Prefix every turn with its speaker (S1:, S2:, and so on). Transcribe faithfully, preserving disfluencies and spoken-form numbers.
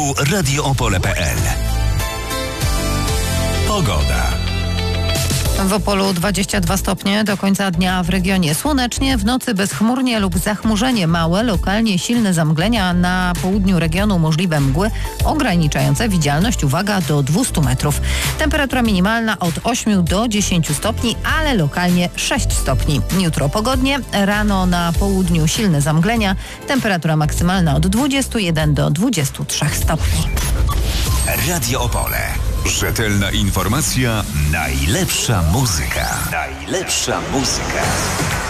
S1: radio opole kropka p l. Pogoda.
S2: W Opolu dwadzieścia dwa stopnie, do końca dnia w regionie słonecznie, w nocy bezchmurnie lub zachmurzenie małe, lokalnie silne zamglenia, na południu regionu możliwe mgły ograniczające widzialność, uwaga, do dwieście metrów. Temperatura minimalna od ośmiu do dziesięciu stopni, ale lokalnie sześć stopni. Jutro pogodnie, rano na południu silne zamglenia, temperatura maksymalna od dwudziestu jeden do dwudziestu trzech stopni.
S1: Radio Opole. Rzetelna informacja, najlepsza muzyka. Najlepsza muzyka.